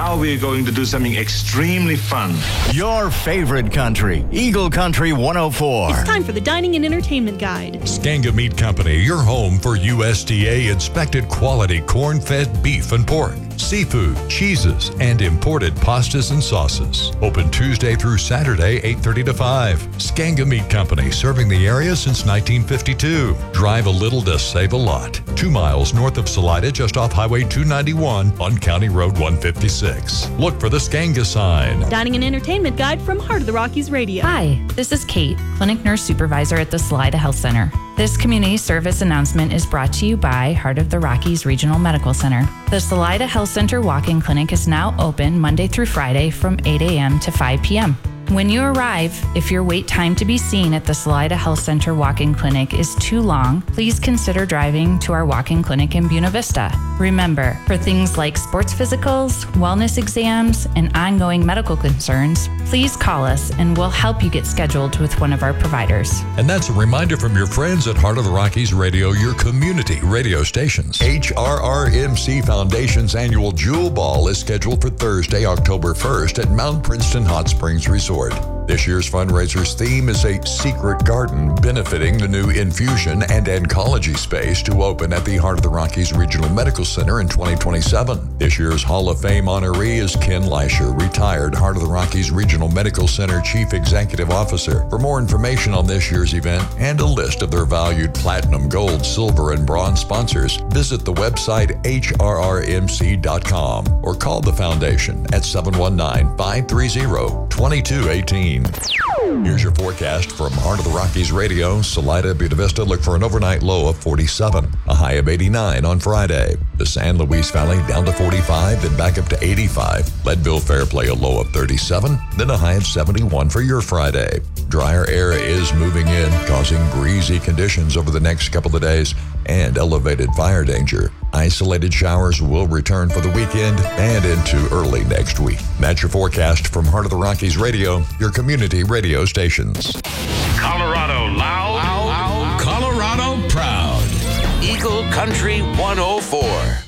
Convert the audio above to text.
Now we're going to do something extremely fun. Your favorite country, Eagle Country 104. It's time for the Dining and Entertainment Guide. Skanga Meat Company, your home for USDA inspected quality corn-fed beef and pork, seafood, cheeses, and imported pastas and sauces. Open Tuesday through Saturday, 8:30 to 5. Skanga Meat Company, serving the area since 1952. Drive a little to save a lot. 2 miles north of Salida, just off Highway 291 on County Road 156. Look for the Skanga sign. Dining and Entertainment Guide from Heart of the Rockies Radio. Hi, this is Kate, Clinic Nurse Supervisor at the Salida Health Center. This community service announcement is brought to you by Heart of the Rockies Regional Medical Center. The Salida Health Center Walk-In Clinic is now open Monday through Friday from 8 a.m. to 5 p.m. When you arrive, if your wait time to be seen at the Salida Health Center Walk-In Clinic is too long, please consider driving to our walk-in clinic in Buena Vista. Remember, for things like sports physicals, wellness exams, and ongoing medical concerns, please call us and we'll help you get scheduled with one of our providers. And that's a reminder from your friends at Heart of the Rockies Radio, your community radio stations. HRRMC Foundation's annual Jewel Ball is scheduled for Thursday, October 1st at Mount Princeton Hot Springs Resort. This year's fundraiser's theme is a secret garden benefiting the new infusion and oncology space to open at the Heart of the Rockies Regional Medical Center in 2027. This year's Hall of Fame honoree is Ken Leisher, retired Heart of the Rockies Regional Medical Center Chief Executive Officer. For more information on this year's event and a list of their valued platinum, gold, silver, and bronze sponsors, visit the website hrrmc.com or call the foundation at 719-530-2218. Here's your forecast from Heart of the Rockies Radio. Salida, Buena Vista, look for an overnight low of 47, a high of 89 on Friday. The San Luis Valley down to 45, then back up to 85. Leadville Fairplay a low of 37, then a high of 71 for your Friday. Drier air is moving in, causing breezy conditions over the next couple of days and elevated fire danger. Isolated showers will return for the weekend and into early next week. That's your forecast from Heart of the Rockies Radio, your community radio stations. Colorado loud. Colorado proud. Eagle Country 104.